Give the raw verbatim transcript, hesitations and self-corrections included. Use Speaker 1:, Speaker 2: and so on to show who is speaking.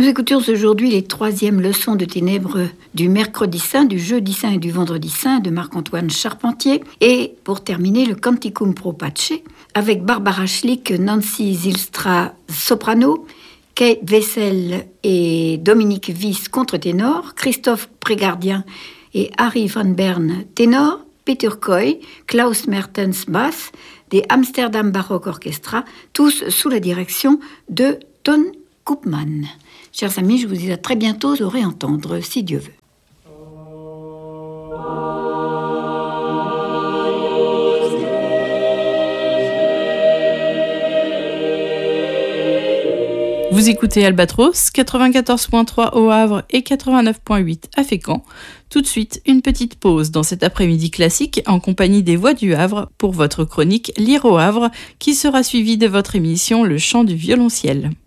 Speaker 1: Nous écoutions aujourd'hui les troisièmes leçons de ténèbres du mercredi saint, du jeudi saint et du vendredi saint de Marc-Antoine Charpentier. Et pour terminer, le Canticum pro Pace avec Barbara Schlick, Nancy Zylstra, soprano, Kate Wessel et Dominique Wyss, contre-ténor, Christophe Prégardien et Harry Van Bern, ténor, Peter Coy, Klaus Mertens, basse, des Amsterdam Baroque Orchestra, tous sous la direction de Ton Koopman. Chers amis, je vous dis à très bientôt, vous aurez entendre, si Dieu veut.
Speaker 2: Vous écoutez Albatros, quatre-vingt-quatorze virgule trois au Havre et quatre-vingt-neuf virgule huit à Fécamp. Tout de suite, une petite pause dans cet après-midi classique en compagnie des Voix du Havre pour votre chronique Lire au Havre qui sera suivie de votre émission Le Chant du violonciel.